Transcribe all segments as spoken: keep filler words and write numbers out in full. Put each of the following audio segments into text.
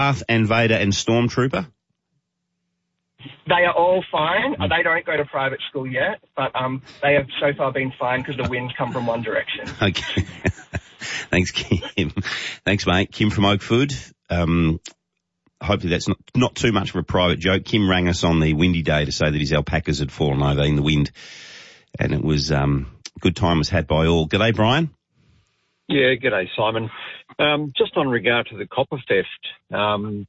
Darth and Vader and Stormtrooper? They are all fine. Mm. They don't go to private school yet, but um, they have so far been fine because the winds come from one direction. Okay. Thanks, Kim. Thanks, mate. Kim from Oakford. Um, hopefully that's not, not too much of a private joke. Kim rang us on the windy day to say that his alpacas had fallen over in the wind, and it was um, good time was had by all. G'day, Brian. Yeah, g'day, Simon. Um, just on regard to the copper theft, um,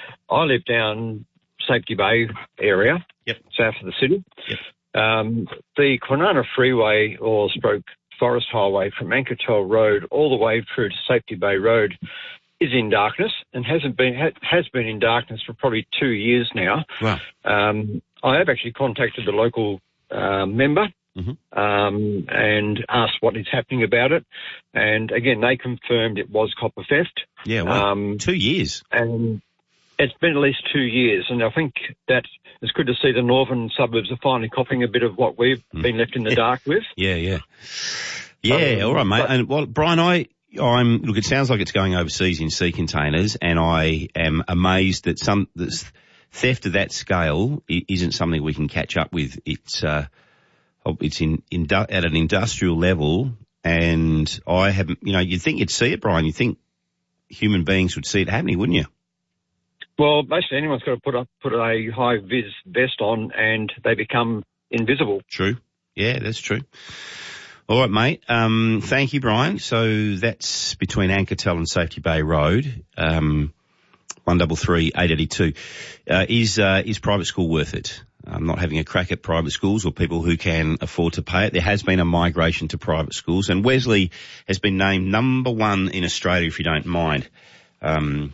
I live down Safety Bay area, yep. south of the city. Yep. Um, the Kwinana Freeway or stroke Forest Highway from Ankertel Road all the way through to Safety Bay Road is in darkness and hasn't been ha- has been in darkness for probably two years now. Wow. Um, I have actually contacted the local uh, member mm-hmm. um, and asked what is happening about it. And again, they confirmed it was copper theft. Yeah, wow. Um, two years. And it's been at least two years, and I think that it's good to see the northern suburbs are finally copping a bit of what we've mm. been left in the dark with. Yeah, yeah. Yeah, um, all right, mate. But, and, well, Brian, I, I'm, look, it sounds like it's going overseas in sea containers, and I am amazed that some, this theft of that scale isn't something we can catch up with. It's, uh, it's in, in, at an industrial level, and I haven't, you know, you'd think you'd see it, Brian. You'd think human beings would see it happening, wouldn't you? Well, basically anyone's got to put a, put a high-vis vest on and they become invisible. True. Yeah, that's true. All right, mate. Um, thank you, Brian. So that's between Ankertel and Safety Bay Road, um, one double three eight eighty two. Uh, is, uh, is private school worth it? I'm not having a crack at private schools or people who can afford to pay it. There has been a migration to private schools, and Wesley has been named number one in Australia, if you don't mind. Um,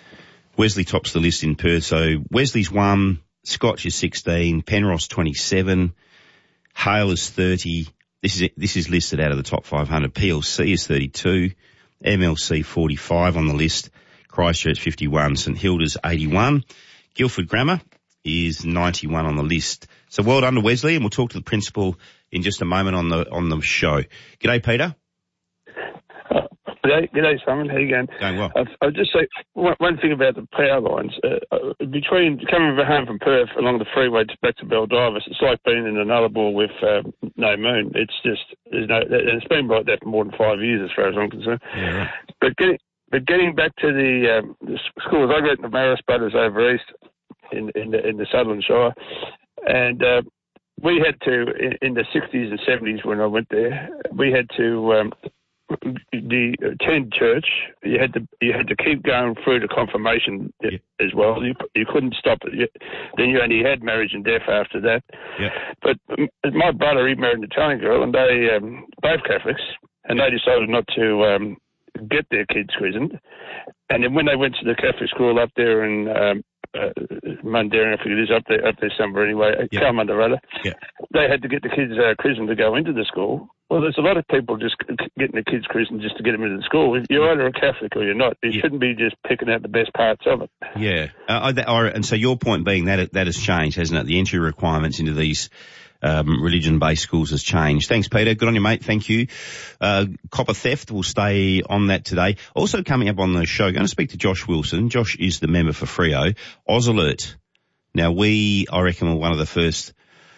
Wesley tops the list in Perth. So Wesley's one, Scotch is sixteen, Penrose twenty-seven, Hale is thirty. This is this is listed out of the top five hundred. P L C is thirty-two, M L C forty-five on the list, Christchurch fifty-one, St Hilda's eighty-one, Guildford Grammar is ninety-one on the list. So well done to Wesley, and we'll talk to the principal in just a moment on the on the show. G'day, Peter. G'day, g'day, Simon. How you going? Going well. I'll, I'll just say one, one thing about the power lines. Uh, between coming home from Perth along the freeway to back to Baldivis, it's like being in another ball with uh, no moon. It's just, there's no, it's been like that for more than five years as far as I'm concerned. Yeah, right. But getting, but getting back to the, um, the schools, I got the Maris Brothers over east in, in, the, in the Sutherland Shire, and uh, we had to, in, in the sixties and seventies when I went there, we had to, um, the attend church. You had to you had to keep going through the confirmation yeah. as well. You you couldn't stop it. You, then you only had marriage and death after that. Yeah. But my brother, he married an Italian girl, and they um, both Catholics, and they decided not to um, get their kids christened. And then when they went to the Catholic school up there in um, uh, Mundaring, I think it is up there up there somewhere anyway, yeah. Calmunda rather, yeah. they had to get the kids uh, christened to go into the school. Well, there's a lot of people just getting the kids christened just to get them into the school. You're either a Catholic or you're not. You yeah. shouldn't be just picking out the best parts of it. Yeah. Uh, and so your point being that that has changed, hasn't it? The entry requirements into these um, religion-based schools has changed. Thanks, Peter. Good on you, mate. Thank you. Uh, copper theft, we'll stay on that today. Also coming up on the show, going to speak to Josh Wilson. Josh is the member for Freo. AusAlert. Now, we, I reckon, were one of the first...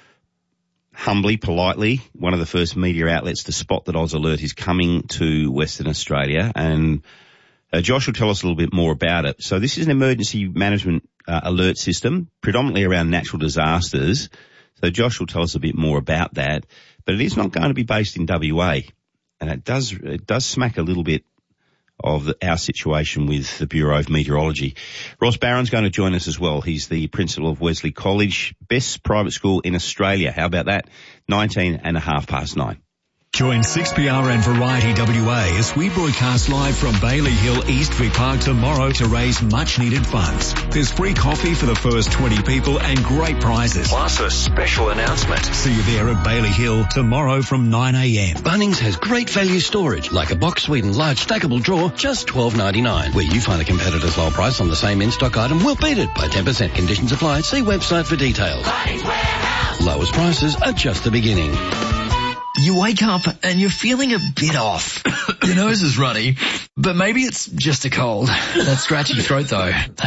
humbly, politely, one of the first media outlets to spot that AusAlert is coming to Western Australia, and uh, Josh will tell us a little bit more about it. So this is an emergency management uh, alert system, predominantly around natural disasters. So Josh will tell us a bit more about that, but it is not going to be based in W A, and it does it does smack a little bit of the, our situation with the Bureau of Meteorology. Ross Barron's going to join us as well. He's the principal of Wesley College, best private school in Australia. How about that? nineteen and a half past nine. Join six P R and Variety W A as we broadcast live from Bailey Hill, East Vic Park tomorrow to raise much-needed funds. There's free coffee for the first twenty people and great prizes. Plus a special announcement. See you there at Bailey Hill tomorrow from nine a.m. Bunnings has great value storage, like a box suite and large stackable drawer, just twelve ninety-nine. Where you find a competitor's low price on the same in-stock item, we'll beat it by ten percent. Conditions apply. See website for details. Bunnings Warehouse. Lowest prices are just the beginning. You wake up and you're feeling a bit off. Your nose is runny, but maybe it's just a cold. That scratchy throat though.